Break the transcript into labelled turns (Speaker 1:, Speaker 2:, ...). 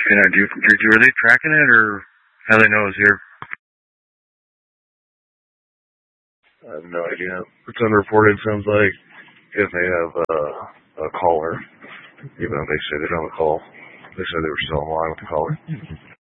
Speaker 1: You know, are they tracking it, or how they know it's here? I have no idea. It's unreported. Sounds like if they have a caller, even though they say they don't have a call, they said they were still on line with the caller.